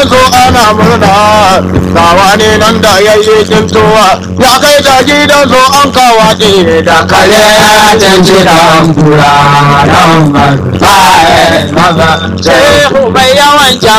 so ana murna ga wani nan da ya yi kintowa ya kai da gidan so an kawaɗe da kare ya canci da kura don maza sai mai yawan